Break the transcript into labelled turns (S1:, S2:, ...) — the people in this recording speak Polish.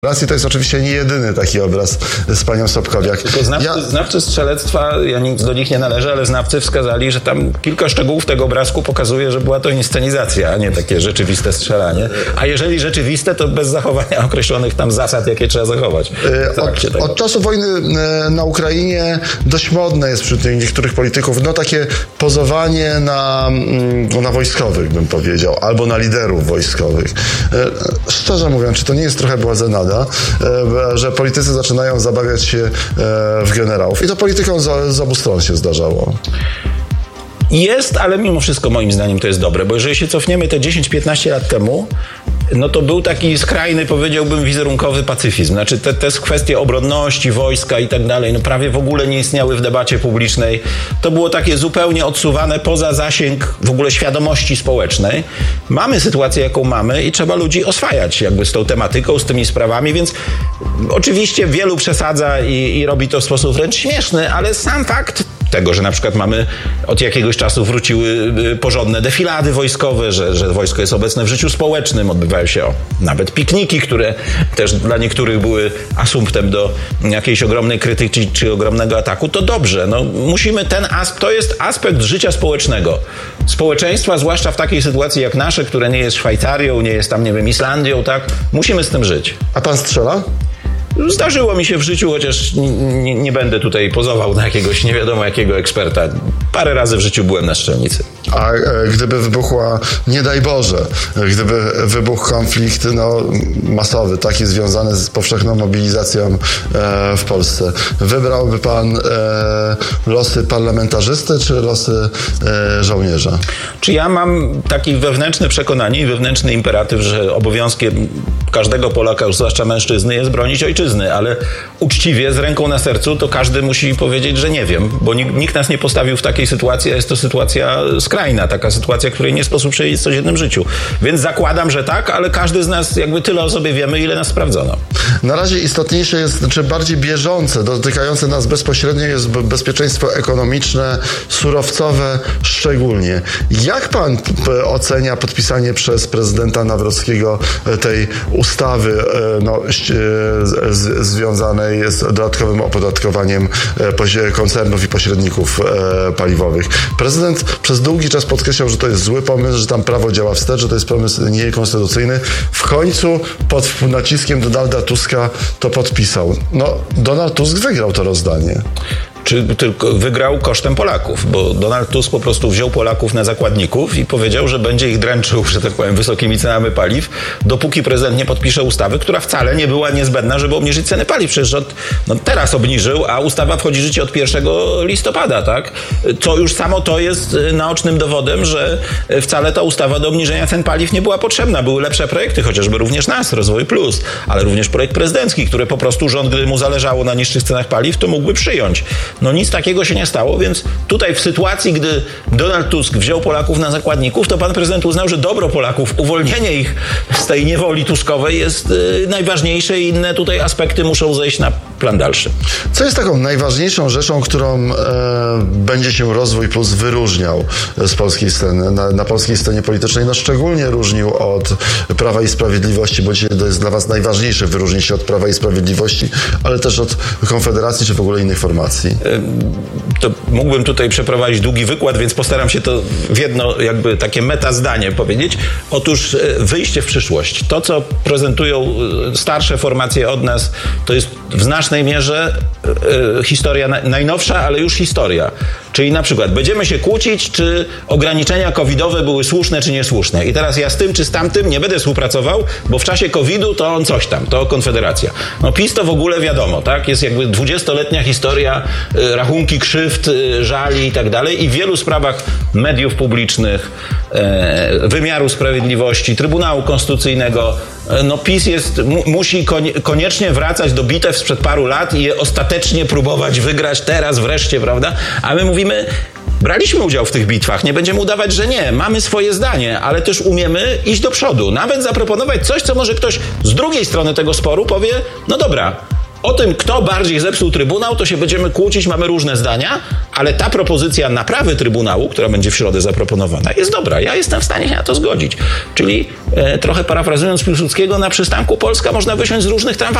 S1: I to jest oczywiście nie jedyny taki obraz z panią Sobkowiak.
S2: Tylko znawcy strzelectwa, ja do nich nie należę, ale znawcy wskazali, że tam kilka szczegółów tego obrazku pokazuje, że była to inscenizacja, a nie takie rzeczywiste strzelanie. A jeżeli rzeczywiste, to bez zachowania określonych tam zasad, jakie trzeba zachować.
S1: Od czasu wojny na Ukrainie dość modne jest wśród niektórych polityków takie pozowanie na wojskowych, bym powiedział, albo na liderów wojskowych. Szczerze mówiąc, czy to nie jest trochę błazenada, że politycy zaczynają zabawiać się w generałów. I to politykom z obu stron się zdarzało.
S2: Jest, ale mimo wszystko moim zdaniem to jest dobre, bo jeżeli się cofniemy te 10-15 lat temu, no to był taki skrajny, powiedziałbym, wizerunkowy pacyfizm. Znaczy te kwestie obronności, wojska i tak dalej, no prawie w ogóle nie istniały w debacie publicznej. To było takie zupełnie odsuwane poza zasięg w ogóle świadomości społecznej. Mamy sytuację, jaką mamy i trzeba ludzi oswajać jakby z tą tematyką, z tymi sprawami, więc oczywiście wielu przesadza i robi to w sposób wręcz śmieszny, ale sam fakt tego, że na przykład mamy od jakiegoś czasu wróciły porządne defilady wojskowe, że wojsko jest obecne w życiu społecznym, odbywają się nawet pikniki, które też dla niektórych były asumptem do jakiejś ogromnej krytyki czy ogromnego ataku, to dobrze. No, musimy to jest aspekt życia społecznego. Społeczeństwa, zwłaszcza w takiej sytuacji jak nasze, które nie jest Szwajcarią, nie jest tam, nie wiem, Islandią, tak? Musimy z tym żyć.
S1: A pan strzela?
S2: Zdarzyło mi się w życiu, chociaż nie będę tutaj pozował na jakiegoś nie wiadomo jakiego eksperta. Parę razy w życiu byłem na strzelnicy.
S1: A gdyby wybuchła, nie daj Boże, gdyby wybuchł konflikt masowy, taki związany z powszechną mobilizacją w Polsce, wybrałby pan losy parlamentarzysty czy losy żołnierza?
S2: Czy ja mam takie wewnętrzne przekonanie i wewnętrzny imperatyw, że obowiązkiem każdego Polaka, już zwłaszcza mężczyzny, jest bronić ojczyzny, ale uczciwie, z ręką na sercu, to każdy musi powiedzieć, że nie wiem, bo nikt nas nie postawił w takiej sytuacji, a jest to sytuacja skrajna, taka sytuacja, której nie sposób przeżyć w codziennym życiu. Więc zakładam, że tak, ale każdy z nas jakby tyle o sobie wiemy, ile nas sprawdzono.
S1: Na razie istotniejsze jest, czy bardziej bieżące, dotykające nas bezpośrednio jest bezpieczeństwo ekonomiczne, surowcowe szczególnie. Jak pan ocenia podpisanie przez prezydenta Nawrockiego tej ustawy związanej z dodatkowym opodatkowaniem koncernów i pośredników paliwowych? Prezydent przez długi czas podkreślał, że to jest zły pomysł, że tam prawo działa wstecz, że to jest pomysł niekonstytucyjny. W końcu pod naciskiem Donalda Tuska to podpisał. Donald Tusk wygrał to rozdanie.
S2: Czy tylko wygrał kosztem Polaków, bo Donald Tusk po prostu wziął Polaków na zakładników i powiedział, że będzie ich dręczył, że tak powiem, wysokimi cenami paliw, dopóki prezydent nie podpisze ustawy, która wcale nie była niezbędna, żeby obniżyć ceny paliw. Przecież rząd teraz obniżył, a ustawa wchodzi w życie od 1 listopada, tak? To już samo to jest naocznym dowodem, że wcale ta ustawa do obniżenia cen paliw nie była potrzebna. Były lepsze projekty, chociażby również nas, Rozwój Plus, ale również projekt prezydencki, który po prostu rząd, gdy mu zależało na niższych cenach paliw, to mógłby przyjąć. Nic takiego się nie stało, więc tutaj w sytuacji, gdy Donald Tusk wziął Polaków na zakładników, to pan prezydent uznał, że dobro Polaków, uwolnienie ich z tej niewoli tuskowej jest najważniejsze i inne tutaj aspekty muszą zejść na plan dalszy.
S1: Co jest taką najważniejszą rzeczą, którą będzie się Rozwój Plus wyróżniał z polskiej sceny, na polskiej scenie politycznej, szczególnie różnił od Prawa i Sprawiedliwości, bo dzisiaj to jest dla was najważniejsze wyróżnić się od Prawa i Sprawiedliwości, ale też od Konfederacji czy w ogóle innych formacji?
S2: To mógłbym tutaj przeprowadzić długi wykład, więc postaram się to w jedno jakby takie meta zdanie powiedzieć. Otóż wyjście w przyszłość. To, co prezentują starsze formacje od nas, to jest w znacznej mierze historia najnowsza, ale już historia. Czyli na przykład będziemy się kłócić, czy ograniczenia covidowe były słuszne, czy niesłuszne. I teraz ja z tym, czy z tamtym nie będę współpracował, bo w czasie COVID-u to on coś tam, to Konfederacja. PiS to w ogóle wiadomo, tak? Jest jakby 20-letnia historia, rachunki krzywd, żali i tak dalej. I w wielu sprawach mediów publicznych, wymiaru sprawiedliwości, Trybunału Konstytucyjnego, PiS musi koniecznie wracać do bitew sprzed paru lat i je ostatecznie próbować wygrać teraz wreszcie, prawda? A my mówimy, braliśmy udział w tych bitwach, nie będziemy udawać, że nie. Mamy swoje zdanie, ale też umiemy iść do przodu. Nawet zaproponować coś, co może ktoś z drugiej strony tego sporu powie, no dobra, O tym, kto bardziej zepsuł Trybunał, to się będziemy kłócić, mamy różne zdania, ale ta propozycja naprawy Trybunału, która będzie w środę zaproponowana, jest dobra. Ja jestem w stanie się na to zgodzić. Czyli trochę parafrazując Piłsudskiego, na przystanku Polska można wysiąść z różnych tramwajów.